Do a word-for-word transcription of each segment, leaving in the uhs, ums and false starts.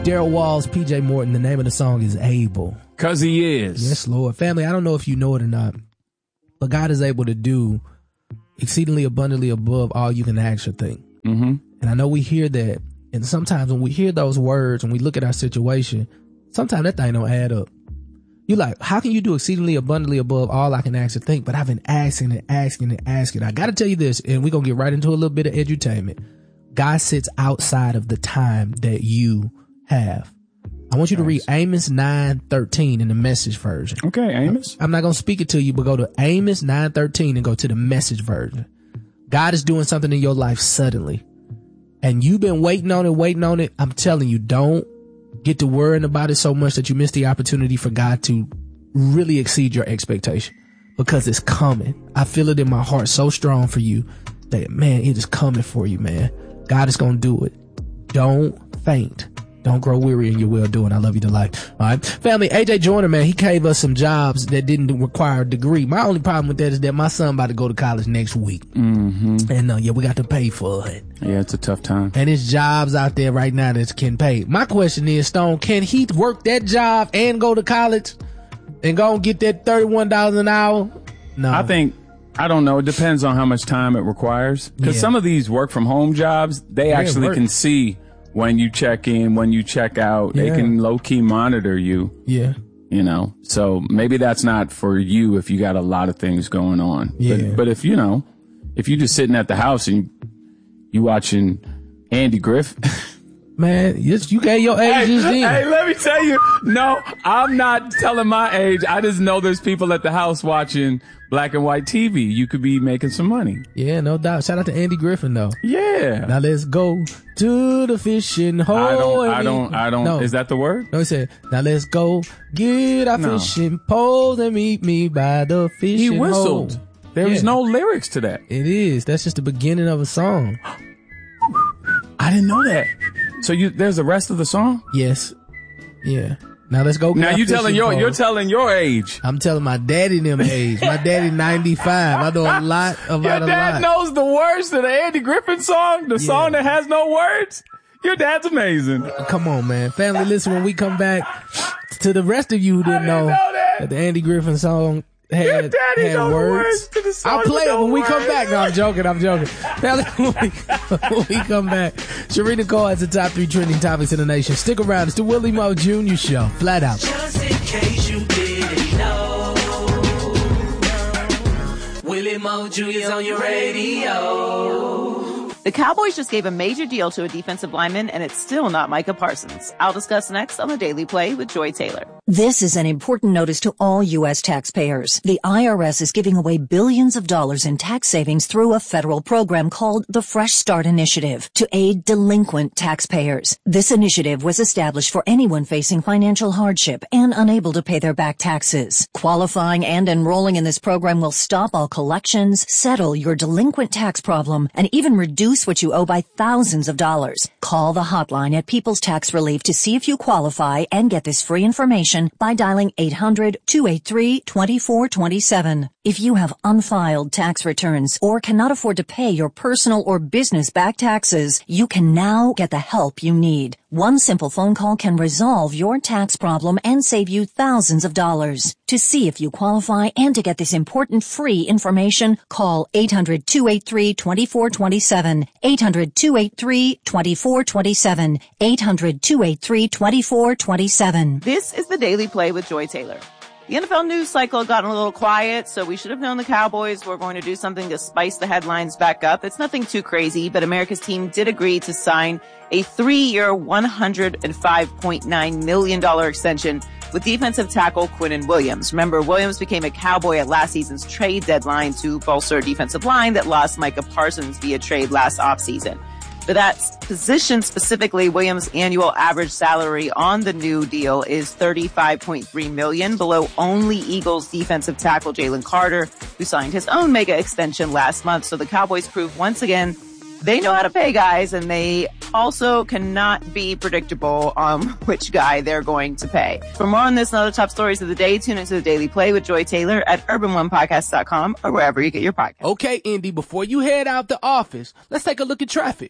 Daryl Walls, P J Morton. The name of the song is Able. Cause he is. Yes, Lord. Family, I don't know if you know it or not, but God is able to do exceedingly abundantly above all you can ask or think. Mm-hmm. And I know we hear that. And sometimes when we hear those words, when we look at our situation, sometimes that thing don't add up. You're like, how can you do exceedingly abundantly above all I can ask or think? But I've been asking and asking and asking. I got to tell you this, and we're going to get right into a little bit of edutainment. God sits outside of the time that you have. I want you to read Amos nine thirteen in the Message version. Okay, Amos. I'm not going to speak it to you, but go to Amos nine thirteen and go to the Message version. God is doing something in your life suddenly. And you've been waiting on it, waiting on it. I'm telling you, don't get to worrying about it so much that you miss the opportunity for God to really exceed your expectation, because it's coming. I feel it in my heart so strong for you that, man, it is coming for you, man. God is going to do it. Don't faint. Don't grow weary in your well doing. I love you to life. All right. Family, A J Joyner, man, he gave us some jobs that didn't require a degree. My only problem with that is that my son about to go to college next week. Mm-hmm. And uh, yeah, we got to pay for it. Yeah, it's a tough time. And there's jobs out there right now that can pay. My question is, Stone, can he work that job and go to college and go and get that thirty-one dollars an hour? No. I think, I don't know. It depends on how much time it requires. Because Yeah. some of these work from home jobs, they Yeah, actually work. can see when you check in, when you check out. They Yeah. can low key monitor you. Yeah. You know, so maybe that's not for you if you got a lot of things going on. Yeah. But, but if, you know, if you're just sitting at the house and you watching Andy Griffith. Man, you, you gave your age Hey, just then. hey, let me tell you. No, I'm not telling my age. I just know there's people at the house watching black and white T V. You could be making some money. Yeah, no doubt. Shout out to Andy Griffin, though. Yeah. Now let's go to the fishing hole. I don't, and I don't, I don't, No. is that the word? No, he said, now let's go get our No. fishing poles and meet me by the fishing He whistled. hole. There was Yeah. no lyrics to that. It is. That's just the beginning of a song. I didn't know that. So you, there's the rest of the song? Yes. Yeah. Now let's go get Now our you telling fishing your, poles. you're telling your age. I'm telling my daddy them age. My daddy ninety-five. I know a lot about Your a dad lot. knows the words to the Andy Griffin song, the Yeah. song that has no words. Your dad's amazing. Come on, man. Family, listen, when we come back, to the rest of you who didn't I know, didn't know that. the Andy Griffin song Your had, daddy had know the words. words to the song I'll play with it no when we come words. back. No, I'm joking. I'm joking. Family, when we, when we come back, Sharita Cole has the top three trending topics in the nation. Stick around. It's the Willie Moe Junior Show. Flat out. Just in case you didn't know, Willie Moe Junior's on your radio. The Cowboys just gave a major deal to a defensive lineman, and it's still not Micah Parsons. I'll discuss next on the Daily Play with Joy Taylor. This is an important notice to all U S taxpayers. The I R S is giving away billions of dollars in tax savings through a federal program called the Fresh Start Initiative to aid delinquent taxpayers. This initiative was established for anyone facing financial hardship and unable to pay their back taxes. Qualifying and enrolling in this program will stop all collections, settle your delinquent tax problem, and even reduce what you owe by thousands of dollars. Call the hotline at People's Tax Relief to see if you qualify and get this free information by dialing eight hundred, two eight three, two four two seven. If you have unfiled tax returns or cannot afford to pay your personal or business back taxes, you can now get the help you need. One simple phone call can resolve your tax problem and save you thousands of dollars. To see if you qualify and to get this important free information, call eight hundred, two eight three, two four two seven, eight hundred, two eight three, two four two seven, eight hundred, two eight three, two four two seven. This is the Daily Play with Joy Taylor. The N F L news cycle had gotten a little quiet, so we should have known the Cowboys were going to do something to spice the headlines back up. It's nothing too crazy, but America's team did agree to sign a three-year, one hundred five point nine million dollars extension with defensive tackle Quinnen Williams. Remember, Williams became a Cowboy at last season's trade deadline to bolster a defensive line that lost Micah Parsons via trade last offseason. For that position specifically, Williams' annual average salary on the new deal is thirty-five point three million dollars, below only Eagles defensive tackle Jalen Carter, who signed his own mega extension last month. So the Cowboys prove once again they know how to pay guys, and they also cannot be predictable on which guy they're going to pay. For more on this and other top stories of the day, tune into the Daily Play with Joy Taylor at urban one podcast dot com or wherever you get your podcast. Okay, Indy, before you head out the office, let's take a look at traffic.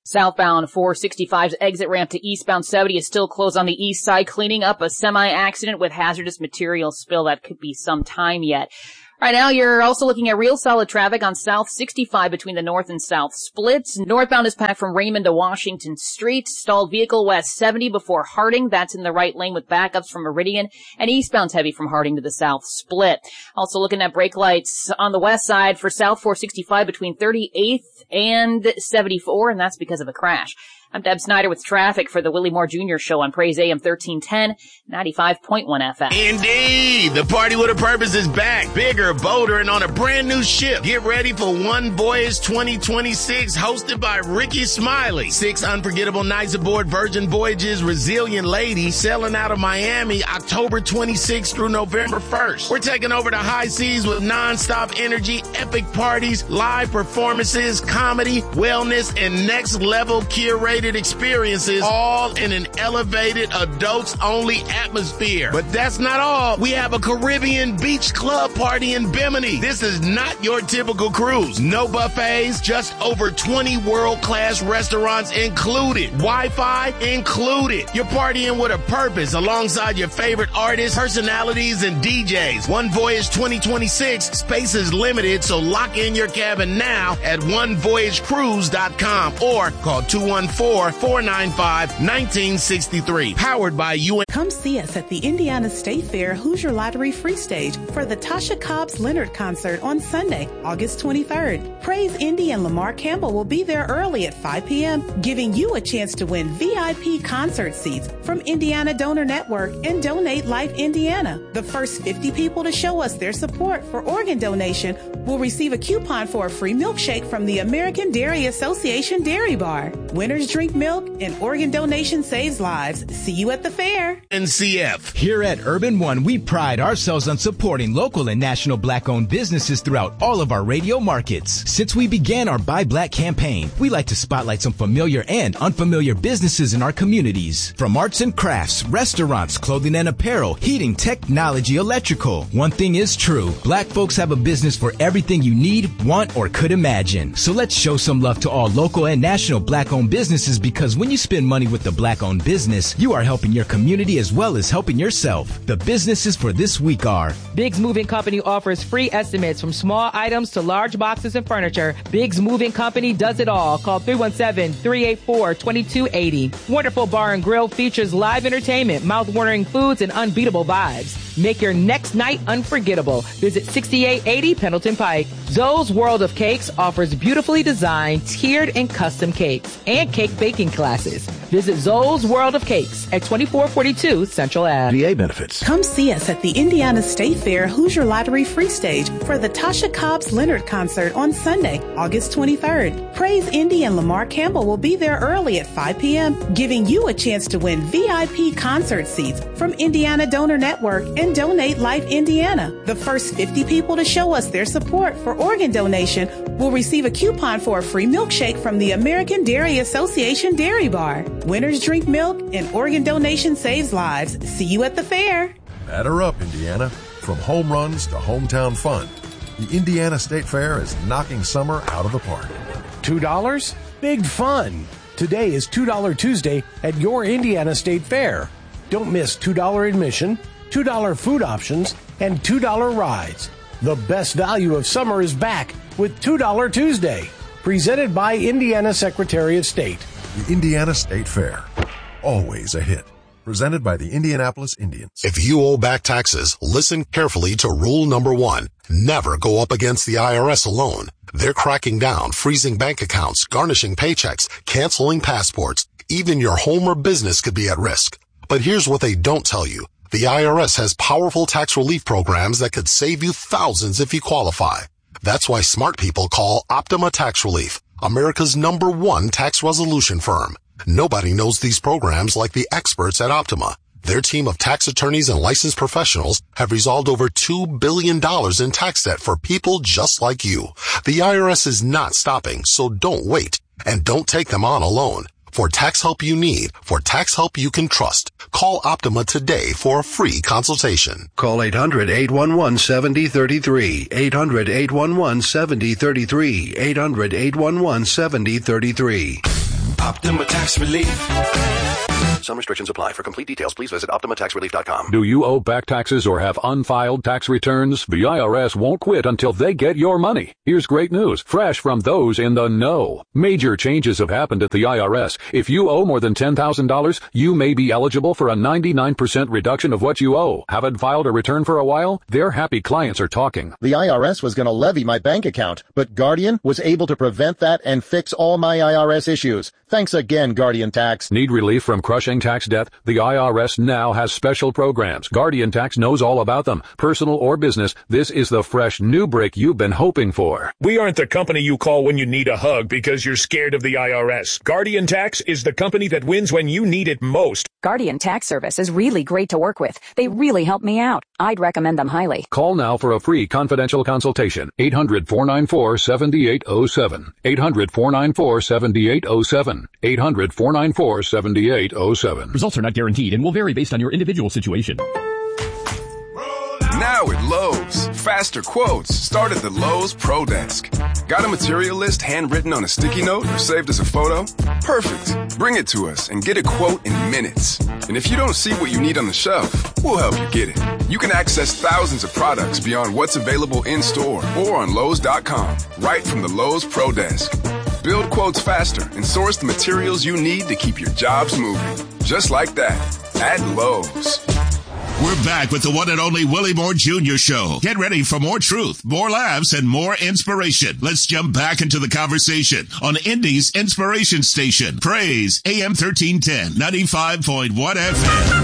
Southbound four sixty-five's exit ramp to eastbound seventy is still closed on the east side, cleaning up a semi-accident with hazardous material spill that could be some time yet. Right now, you're also looking at real solid traffic on South sixty-five between the north and south splits. Northbound is packed from Raymond to Washington Street. Stalled vehicle west seventy before Harding. That's in the right lane with backups from Meridian. And eastbound's heavy from Harding to the south split. Also looking at brake lights on the west side for South four sixty-five between thirty-eighth and seventy-four, and that's because of a crash. I'm Deb Snyder with traffic for the Willie Moore Junior Show on Praise A M thirteen ten, ninety-five point one F M. Indeed! The Party with a Purpose is back. Bigger, bolder, and on a brand new ship. Get ready for One Voyage twenty twenty-six, hosted by Ricky Smiley. Six unforgettable nights aboard Virgin Voyage's Resilient Lady, sailing out of Miami October twenty-sixth through November first. We're taking over the high seas with non-stop energy, epic parties, live performances, comedy, wellness, and next-level curated experiences, all in an elevated adults-only atmosphere. But that's not all. We have a Caribbean beach club party in Bimini. This is not your typical cruise. No buffets, just over twenty world-class restaurants included. Wi-Fi included. You're partying with a purpose alongside your favorite artists, personalities, and D Js. One Voyage twenty twenty-six. Space is limited, so lock in your cabin now at one voyage cruise dot com or call two one four, four nine five, one nine six three. Powered by U N. Come see us at the Indiana State Fair Hoosier Lottery Free Stage for the Tasha Cobbs Leonard concert on Sunday, August twenty-third. Praise Indy and Lamar Campbell will be there early at five p.m., giving you a chance to win V I P concert seats from Indiana Donor Network and Donate Life Indiana. The first fifty people to show us their support for organ donation will receive a coupon for a free milkshake from the American Dairy Association Dairy Bar. Winners drink milk and organ donation saves lives. See you at the fair. N C F. Here at Urban One, we pride ourselves on supporting local and national black-owned businesses throughout all of our radio markets. Since we began our Buy Black campaign, we like to spotlight some familiar and unfamiliar businesses in our communities. From arts and crafts, restaurants, clothing and apparel, heating, technology, electrical. One thing is true, black folks have a business for everything you need, want, or could imagine. So let's show some love to all local and national black-owned businesses, because when you spend money with a black-owned business, you are helping your community as well as helping yourself. The businesses for this week are: Biggs Moving Company offers free estimates from small items to large boxes and furniture. Biggs Moving Company does it all. Call three one seven, three eight four, two two eight zero. Wonderful Bar and Grill features live entertainment, mouth-watering foods, and unbeatable vibes. Make your next night unforgettable. Visit sixty-eight eighty Pendleton Pike. Zoe's World of Cakes offers beautifully designed, tiered, and custom cakes and cake baking classes. Visit Zoe's World of Cakes at twenty-four forty-two Central Avenue. V A benefits. Come see us at the Indiana State Fair Hoosier Lottery Free Stage for the Tasha Cobbs Leonard concert on Sunday, August twenty-third. Praise Indy and Lamar Campbell will be there early at five p.m., giving you a chance to win V I P concert seats from Indiana Donor Network and Donate Life Indiana. The first fifty people to show us their support for organ donation will receive a coupon for a free milkshake from the American Dairy Association Dairy Bar. Winners drink milk and organ donation saves lives. See you at the fair. Batter up, Indiana. From home runs to hometown fun, the Indiana State Fair is knocking summer out of the park. two dollars? Big fun. Today is two dollar Tuesday at your Indiana State Fair. Don't miss two dollar admission, two dollar food options, and two dollar rides. The best value of summer is back with two dollar Tuesday. Presented by Indiana Secretary of State. The Indiana State Fair. Always a hit. Presented by the Indianapolis Indians. If you owe back taxes, listen carefully to rule number one. Never go up against the I R S alone. They're cracking down, freezing bank accounts, garnishing paychecks, canceling passports. Even your home or business could be at risk. But here's what they don't tell you. The I R S has powerful tax relief programs that could save you thousands if you qualify. That's why smart people call Optima Tax Relief, America's number one tax resolution firm. Nobody knows these programs like the experts at Optima. Their team of tax attorneys and licensed professionals have resolved over two billion dollars in tax debt for people just like you. The I R S is not stopping, so don't wait. And don't take them on alone. For tax help you need, for tax help you can trust, call Optima today for a free consultation. Call eight hundred, eight one one, seven zero three three, eight hundred, eight one one, seven zero three three, eight hundred, eight one one, seven zero three three. Optima Tax Relief. Some restrictions apply. For complete details, please visit Optima Tax Relief dot com. Do you owe back taxes or have unfiled tax returns? The I R S won't quit until they get your money. Here's great news, fresh from those in the know. Major changes have happened at the I R S. If you owe more than ten thousand dollars, you may be eligible for a ninety-nine percent reduction of what you owe. Haven't filed a return for a while? Their happy clients are talking. The I R S was going to levy my bank account, but Guardian was able to prevent that and fix all my I R S issues. Thanks again, Guardian Tax. Need relief from crushing tax debt? The I R S now has special programs. Guardian Tax knows all about them. Personal or business, this is the fresh new break you've been hoping for. We aren't the company you call when you need a hug because you're scared of the I R S. Guardian Tax is the company that wins when you need it most. Guardian Tax Service is really great to work with. They really help me out. I'd recommend them highly. Call now for a free confidential consultation. eight hundred, four nine four, seven eight zero seven. eight hundred, four nine four, seven eight zero seven. eight hundred, four nine four, seven eight zero seven. Results are not guaranteed and will vary based on your individual situation. Now at Lowe's, faster quotes start at the Lowe's Pro Desk. Got a material list handwritten on a sticky note or saved as a photo? Perfect. Bring it to us and get a quote in minutes. And if you don't see what you need on the shelf, we'll help you get it. You can access thousands of products beyond what's available in store or on Lowe's dot com, right from the Lowe's Pro Desk. Build quotes faster and source the materials you need to keep your jobs moving. Just like that, at Lowe's. We're back with the one and only Willie Moore Junior Show. Get ready for more truth, more laughs, and more inspiration. Let's jump back into the conversation on Indy's Inspiration Station. Praise A M thirteen ten, ninety-five point one F M.